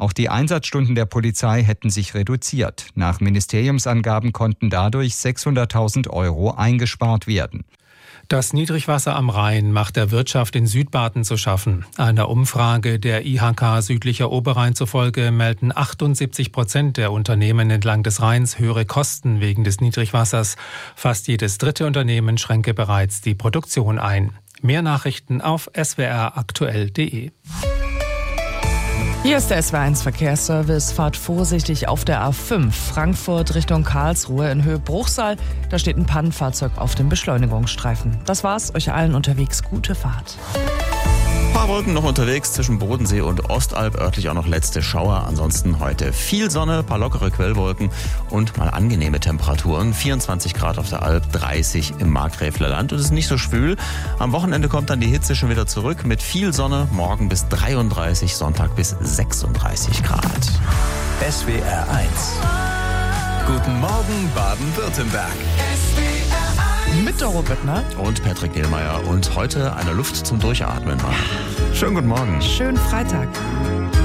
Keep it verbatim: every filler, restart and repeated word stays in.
Auch die Einsatzstunden der Polizei hätten sich reduziert. Nach Ministeriumsangaben konnten dadurch sechshunderttausend Euro eingespart werden. Das Niedrigwasser am Rhein macht der Wirtschaft in Südbaden zu schaffen. Einer Umfrage der I H K Südlicher Oberrhein zufolge melden achtundsiebzig Prozent der Unternehmen entlang des Rheins höhere Kosten wegen des Niedrigwassers. Fast jedes dritte Unternehmen schränke bereits die Produktion ein. Mehr Nachrichten auf s w r aktuell punkt d e. Hier ist der S W R eins Verkehrsservice. Fahrt vorsichtig auf der A fünf Frankfurt Richtung Karlsruhe in Höhe Bruchsal. Da steht ein Pannenfahrzeug auf dem Beschleunigungsstreifen. Das war's. Euch allen unterwegs gute Fahrt. Ein paar Wolken noch unterwegs zwischen Bodensee und Ostalb, örtlich auch noch letzte Schauer. Ansonsten heute viel Sonne, ein paar lockere Quellwolken und mal angenehme Temperaturen. vierundzwanzig Grad auf der Alp, dreißig im Markgräfler Land und es ist nicht so schwül. Am Wochenende kommt dann die Hitze schon wieder zurück mit viel Sonne, morgen bis dreiunddreißig, Sonntag bis sechsunddreißig Grad. S W R eins. Guten Morgen Baden-Württemberg. Mit Doro Büttner Und Patrick Nehlmeier und heute eine Luft zum Durchatmen. Schönen guten Morgen. Schönen Freitag.